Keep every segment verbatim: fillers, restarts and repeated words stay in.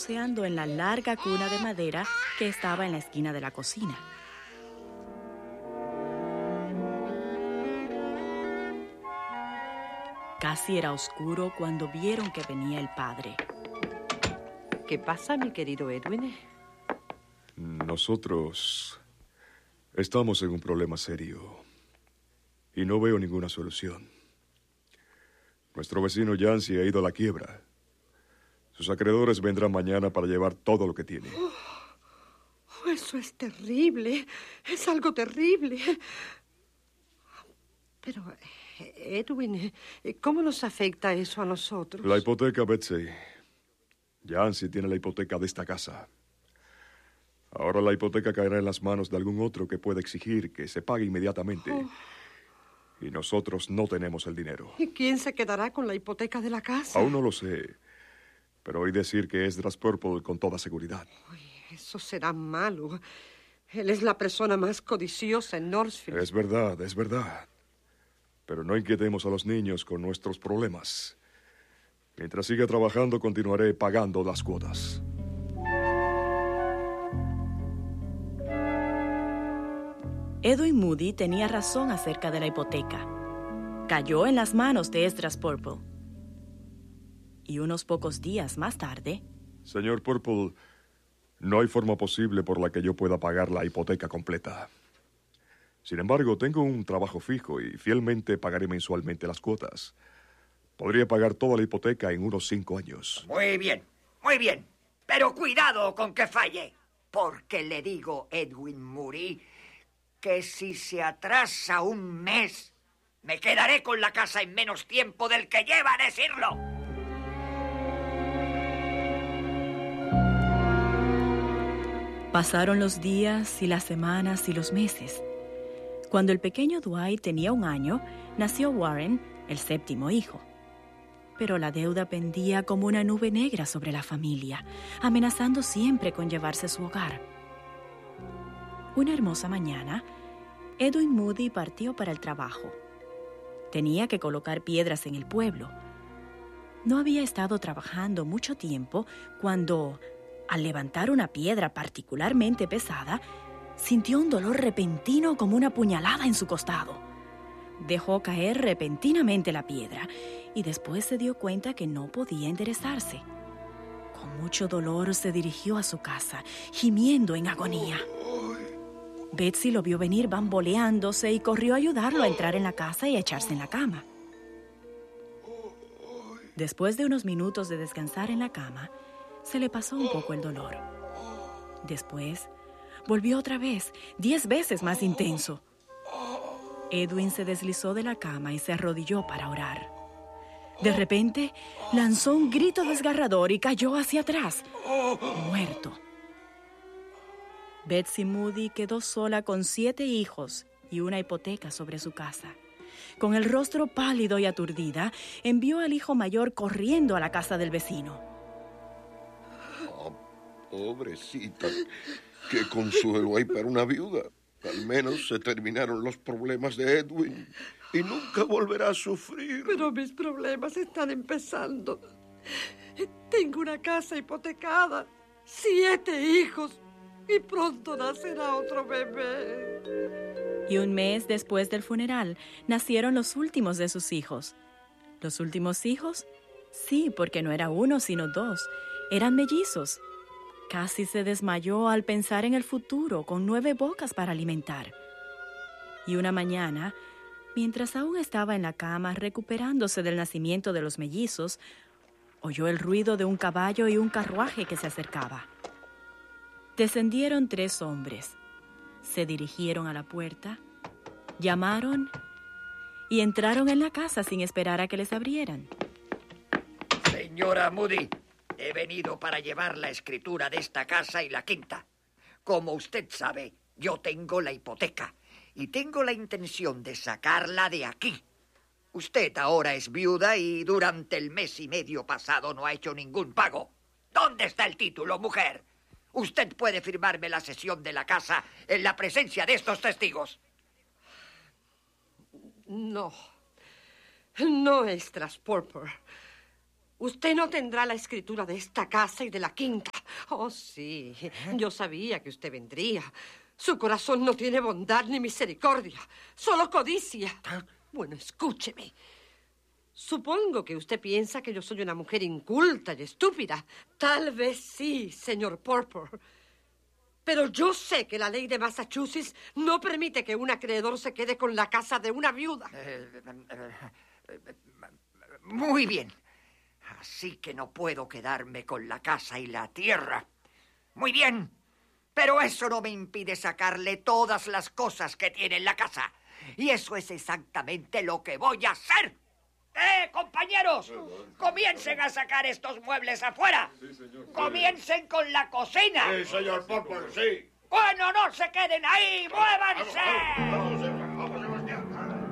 balbuceando en la larga cuna de madera que estaba en la esquina de la cocina. Casi era oscuro cuando vieron que venía el padre. ¿Qué pasa, mi querido Edwin? Nosotros estamos en un problema serio y no veo ninguna solución. Nuestro vecino Yancy ha ido a la quiebra. Sus acreedores vendrán mañana para llevar todo lo que tiene. Oh, eso es terrible. Es algo terrible. Pero, Edwin, ¿cómo nos afecta eso a nosotros? La hipoteca, Betsy. Yancy tiene la hipoteca de esta casa. Ahora la hipoteca caerá en las manos de algún otro que pueda exigir que se pague inmediatamente. Oh. Y nosotros no tenemos el dinero. ¿Y quién se quedará con la hipoteca de la casa? Aún no lo sé. Pero oí decir que es Esdras Purple con toda seguridad. Uy, eso será malo. Él es la persona más codiciosa en Northfield. Es verdad, es verdad. Pero no inquietemos a los niños con nuestros problemas. Mientras siga trabajando, continuaré pagando las cuotas. Edwin Moody tenía razón acerca de la hipoteca. Cayó en las manos de Esdras Purple. Y unos pocos días más tarde... Señor Purple, no hay forma posible por la que yo pueda pagar la hipoteca completa. Sin embargo, tengo un trabajo fijo y fielmente pagaré mensualmente las cuotas. Podría pagar toda la hipoteca en unos cinco años. Muy bien, muy bien. Pero cuidado con que falle. Porque le digo, Edwin Moody, que si se atrasa un mes, me quedaré con la casa en menos tiempo del que lleva a decirlo. Pasaron los días y las semanas y los meses. Cuando el pequeño Dwight tenía un año, nació Warren, el séptimo hijo. Pero la deuda pendía como una nube negra sobre la familia, amenazando siempre con llevarse su hogar. Una hermosa mañana, Edwin Moody partió para el trabajo. Tenía que colocar piedras en el pueblo. No había estado trabajando mucho tiempo cuando, al levantar una piedra particularmente pesada, sintió un dolor repentino como una puñalada en su costado. Dejó caer repentinamente la piedra y después se dio cuenta que no podía enderezarse. Con mucho dolor se dirigió a su casa, gimiendo en agonía. Betsy lo vio venir bamboleándose y corrió a ayudarlo a entrar en la casa y a echarse en la cama. Después de unos minutos de descansar en la cama, se le pasó un poco el dolor. Después, volvió otra vez, diez veces más intenso. Edwin se deslizó de la cama y se arrodilló para orar. De repente, lanzó un grito desgarrador y cayó hacia atrás, muerto. Betsy Moody quedó sola con siete hijos y una hipoteca sobre su casa. Con el rostro pálido y aturdida, envió al hijo mayor corriendo a la casa del vecino. Oh, pobrecita, qué consuelo hay para una viuda. Al menos se terminaron los problemas de Edwin y nunca volverá a sufrir. Pero mis problemas están empezando. Tengo una casa hipotecada, siete hijos y pronto nacerá otro bebé. Y un mes después del funeral, nacieron los últimos de sus hijos. ¿Los últimos hijos? Sí, porque no era uno, sino dos. Eran mellizos. Casi se desmayó al pensar en el futuro, con nueve bocas para alimentar. Y una mañana, mientras aún estaba en la cama recuperándose del nacimiento de los mellizos, oyó el ruido de un caballo y un carruaje que se acercaba. Descendieron tres hombres. Se dirigieron a la puerta, llamaron y entraron en la casa sin esperar a que les abrieran. Señora Moody, he venido para llevar la escritura de esta casa y la quinta. Como usted sabe, yo tengo la hipoteca y tengo la intención de sacarla de aquí. Usted ahora es viuda y durante el mes y medio pasado no ha hecho ningún pago. ¿Dónde está el título, mujer? Usted puede firmarme la cesión de la casa en la presencia de estos testigos. No. No, Esdras Purple. Usted no tendrá la escritura de esta casa y de la quinta. Oh, sí, yo sabía que usted vendría. Su corazón no tiene bondad ni misericordia, solo codicia. Bueno, escúcheme. Supongo que usted piensa que yo soy una mujer inculta y estúpida. Tal vez sí, señor Purple. Pero yo sé que la ley de Massachusetts no permite que un acreedor se quede con la casa de una viuda. Eh, eh, eh, muy bien. Así que no puedo quedarme con la casa y la tierra. Muy bien. Pero eso no me impide sacarle todas las cosas que tiene en la casa. Y eso es exactamente lo que voy a hacer. ¡Eh, compañeros! ¡Comiencen a sacar estos muebles afuera! Sí, señor. ¡Comiencen con la cocina! Sí, señor Purple, sí. ¡Bueno, no se queden ahí! ¡Muévanse! Vamos, vamos, vamos, Sebastián.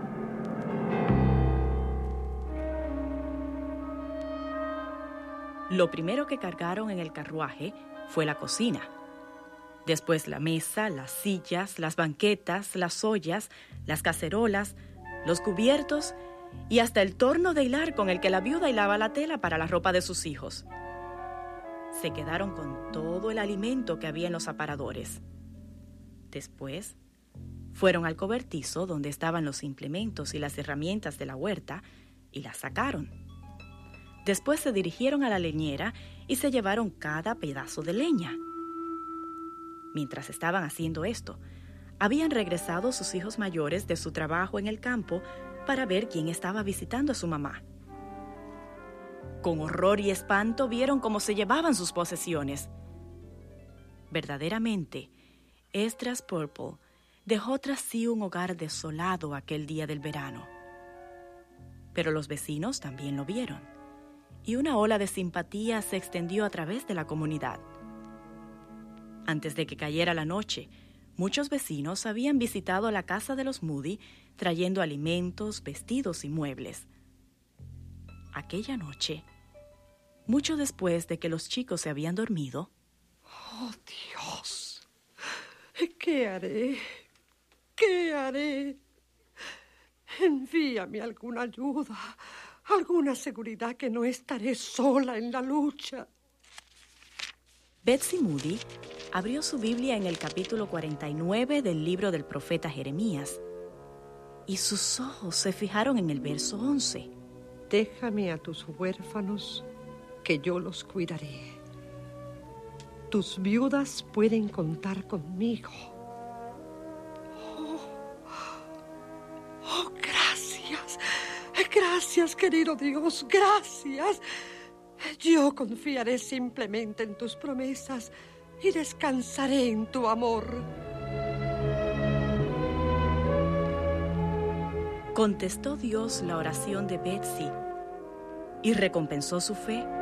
Lo primero que cargaron en el carruaje fue la cocina. Después la mesa, las sillas, las banquetas, las ollas, las cacerolas, los cubiertos y hasta el torno de hilar con el que la viuda hilaba la tela para la ropa de sus hijos. Se quedaron con todo el alimento que había en los aparadores. Después, fueron al cobertizo donde estaban los implementos y las herramientas de la huerta y las sacaron. Después se dirigieron a la leñera y se llevaron cada pedazo de leña. Mientras estaban haciendo esto, habían regresado sus hijos mayores de su trabajo en el campo para ver quién estaba visitando a su mamá. Con horror y espanto vieron cómo se llevaban sus posesiones. Verdaderamente, Esdras Purple dejó tras sí un hogar desolado aquel día del verano. Pero los vecinos también lo vieron, y una ola de simpatía se extendió a través de la comunidad. Antes de que cayera la noche, muchos vecinos habían visitado la casa de los Moody trayendo alimentos, vestidos y muebles. Aquella noche, mucho después de que los chicos se habían dormido... ¡Oh, Dios! ¿Qué haré? ¿Qué haré? Envíame alguna ayuda, alguna seguridad que no estaré sola en la lucha. Betsy Moody abrió su Biblia en el capítulo cuarenta y nueve del libro del profeta Jeremías, y sus ojos se fijaron en el verso once. Déjame a tus huérfanos, que yo los cuidaré. Tus viudas pueden contar conmigo. Oh, oh, gracias. Gracias, querido Dios, gracias. Yo confiaré simplemente en tus promesas y descansaré en tu amor. Contestó Dios la oración de Betsy y recompensó su fe